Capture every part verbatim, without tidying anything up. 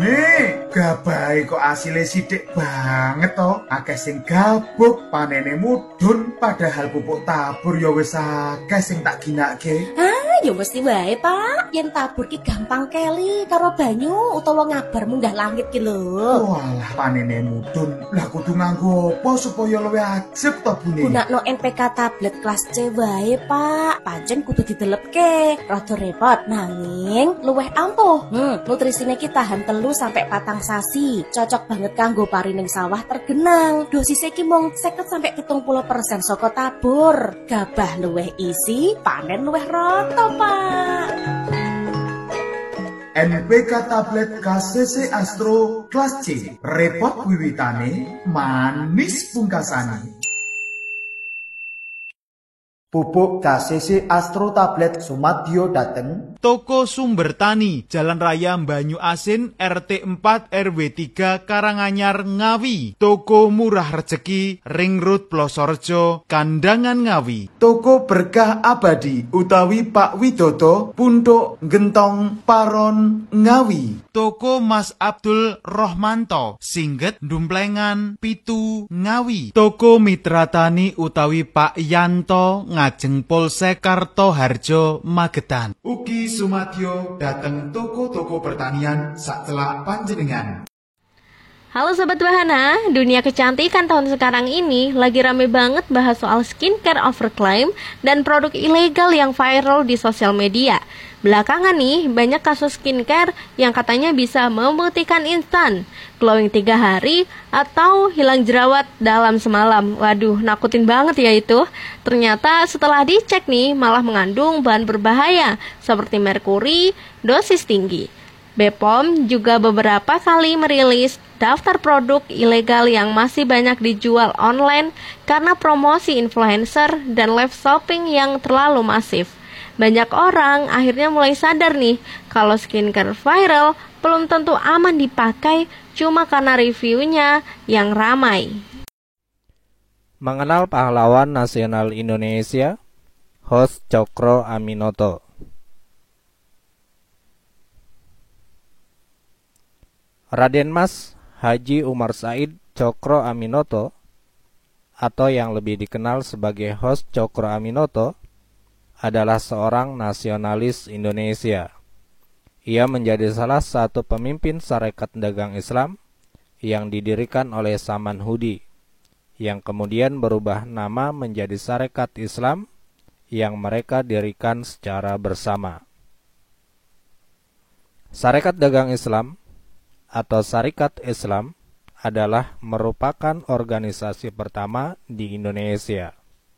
Nih, gabahe kok asile sithik banget to. Akeh sing gabuk, panene mudhun, padahal pupuk tabur ya wis akeh sing tak ginake. Ah, ya mesti wae, Pak. Yen tabur ki gampang keli karo banyu utawa ngabar munggah langit ki lho. Walah panene mudhun. Lah kudu nganggo apa supaya luwih ajeg to bune? Gunakno N P K tablet kelas C wae, Pak. Pancen kudu didelepke. Rada repot nanging luwih ampuh. Hmm, nutrisine ki tahan telu sampai patang sasi. Cocok banget kanggo parining sawah tergenang. Dosisnya ki mung seket sampai pitung puluh persen saka tabur. Gabah luwih isi, panen luwih rata, Pak. N P K tablet K C C Astro kelas C. Repot wiwitane, manis pungkasane. Pupuk K C C Astro tablet Sumadyo dateng Toko Sumber Tani, Jalan Raya Banyu Asin, R T empat R W tiga, Karanganyar, Ngawi. Toko Murah Rejeki, Ring Road Plosorejo, Kandangan, Ngawi. Toko Berkah Abadi utawi Pak Widodo, Punduk Gentong Paron, Ngawi. Toko Mas Abdul Rohmanto, Singget Dumplengan, Pitu, Ngawi. Toko Mitra Tani utawi Pak Yanto, Ngajeng Polsek Kartoharjo, Magetan. Ugi Sumadyo dateng toko-toko pertanian sacelak panjenengan. Halo Sobat Wahana, dunia kecantikan tahun sekarang ini lagi rame banget bahas soal skincare overclaim dan produk ilegal yang viral di sosial media. Belakangan nih, banyak kasus skincare yang katanya bisa memutihkan instan, glowing tiga hari, atau hilang jerawat dalam semalam. Waduh, nakutin banget ya itu. Ternyata setelah dicek nih, malah mengandung bahan berbahaya seperti merkuri, dosis tinggi. B P O M juga beberapa kali merilis daftar produk ilegal yang masih banyak dijual online karena promosi influencer dan live shopping yang terlalu masif. Banyak orang akhirnya mulai sadar nih kalau skincare viral belum tentu aman dipakai cuma karena reviewnya yang ramai. Mengenal pahlawan nasional Indonesia, host Cokro Aminoto. Raden Mas Haji Umar Said Cokro Aminoto, atau yang lebih dikenal sebagai host Cokro Aminoto, adalah seorang nasionalis Indonesia. Ia menjadi salah satu pemimpin Sarekat Dagang Islam yang didirikan oleh Saman Hudi, yang kemudian berubah nama menjadi Sarekat Islam yang mereka dirikan secara bersama. Sarekat Dagang Islam atau Sarekat Islam adalah merupakan organisasi pertama di Indonesia.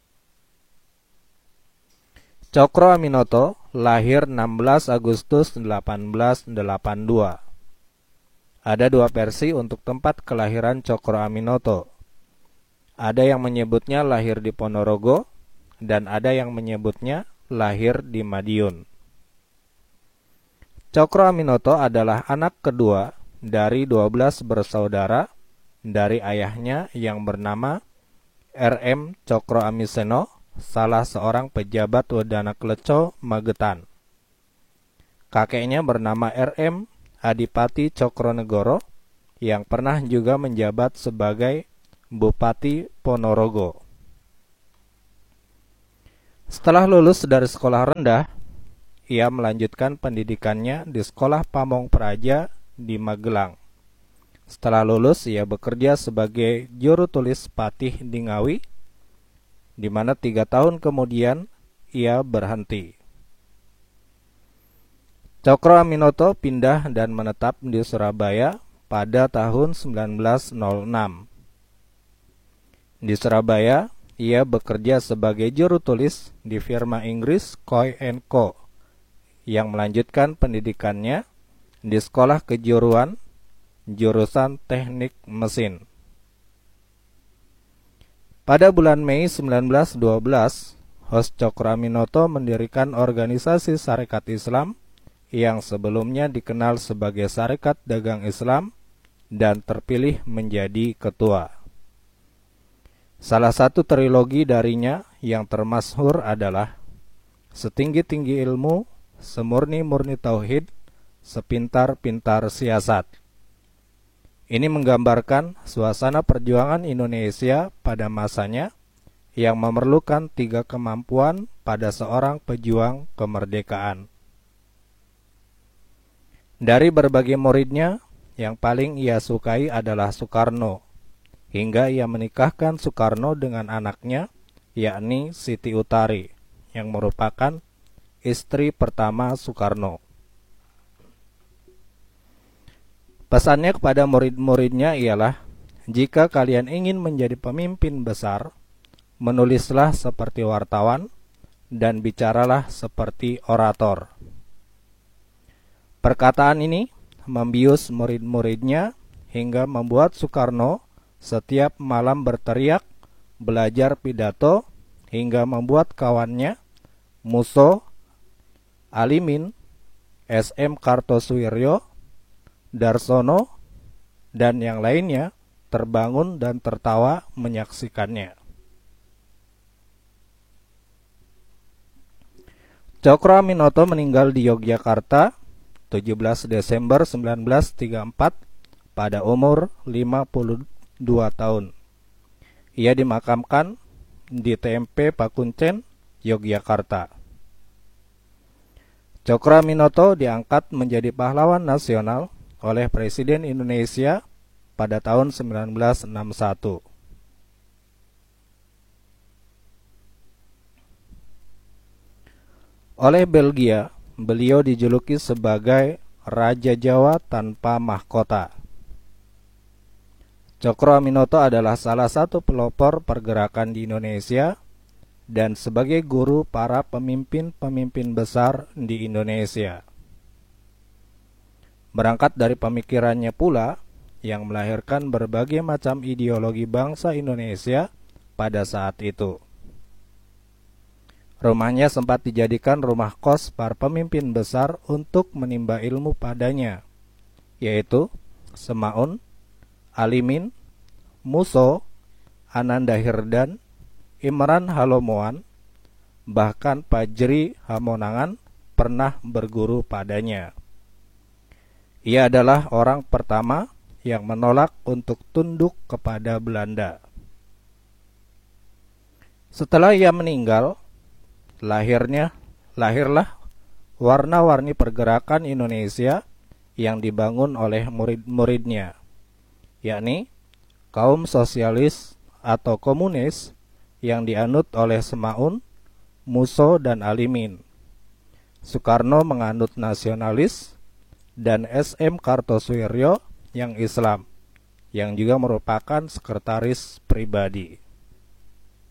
Cokro Aminoto lahir enam belas Agustus delapan belas delapan puluh dua. Ada dua versi untuk tempat kelahiran Cokro Aminoto. Ada yang menyebutnya lahir di Ponorogo dan ada yang menyebutnya lahir di Madiun. Cokro Aminoto adalah anak kedua dari dua belas bersaudara dari ayahnya yang bernama R M Cokro Amiseno, salah seorang pejabat Wedana Kleco, Magetan. Kakeknya bernama R M Adipati Cokronegoro yang pernah juga menjabat sebagai Bupati Ponorogo. Setelah lulus dari sekolah rendah, ia melanjutkan pendidikannya di Sekolah Pamong Praja di Magelang. Setelah lulus, ia bekerja sebagai juru tulis Patih di Ngawi, di mana tiga tahun kemudian ia berhenti. Cokro Aminoto pindah dan menetap di Surabaya pada tahun sembilan belas nol enam. Di Surabaya, ia bekerja sebagai juru tulis di firma Inggris Coy and Co, yang melanjutkan pendidikannya di Sekolah Kejuruan, jurusan Teknik Mesin. Pada bulan Mei sembilan belas dua belas, host Cokro Aminoto mendirikan organisasi Sarekat Islam yang sebelumnya dikenal sebagai Sarekat Dagang Islam dan terpilih menjadi ketua. Salah satu trilogi darinya yang termasyhur adalah Setinggi-tinggi ilmu, semurni-murni tauhid, sepintar-pintar siasat. Ini menggambarkan suasana perjuangan Indonesia pada masanya yang memerlukan tiga kemampuan pada seorang pejuang kemerdekaan. Dari berbagai muridnya, yang paling ia sukai adalah Soekarno, hingga ia menikahkan Soekarno dengan anaknya, yakni Siti Utari, yang merupakan istri pertama Soekarno. Pesannya kepada murid-muridnya ialah, jika kalian ingin menjadi pemimpin besar, menulislah seperti wartawan dan bicaralah seperti orator. Perkataan ini membius murid-muridnya hingga membuat Soekarno setiap malam berteriak, belajar pidato, hingga membuat kawannya, Muso, Alimin, S M Kartosuwiryo, Darsono, dan yang lainnya terbangun dan tertawa menyaksikannya. Cokroaminoto meninggal di Yogyakarta tujuh belas Desember seribu sembilan ratus tiga puluh empat pada umur lima puluh dua tahun. Ia dimakamkan di T M P Pakuncen, Yogyakarta. Cokroaminoto diangkat menjadi pahlawan nasional oleh Presiden Indonesia pada tahun seribu sembilan ratus enam puluh satu. Oleh Belgia, beliau dijuluki sebagai Raja Jawa tanpa mahkota. Cokroaminoto adalah salah satu pelopor pergerakan di Indonesia dan sebagai guru para pemimpin-pemimpin besar di Indonesia. Berangkat dari pemikirannya pula yang melahirkan berbagai macam ideologi bangsa Indonesia pada saat itu. Rumahnya sempat dijadikan rumah kos para pemimpin besar untuk menimba ilmu padanya, yaitu Semaun, Alimin, Muso, Ananda Hirdan, Imran Halomoan, bahkan Pajri Hamonangan pernah berguru padanya. Ia adalah orang pertama yang menolak untuk tunduk kepada Belanda. Setelah ia meninggal, lahirnya lahirlah warna-warni pergerakan Indonesia yang dibangun oleh murid-muridnya, yakni kaum sosialis atau komunis yang dianut oleh Semaun, Muso, dan Alimin. Soekarno menganut nasionalis, dan S M Kartosuwiryo yang Islam, yang juga merupakan sekretaris pribadi.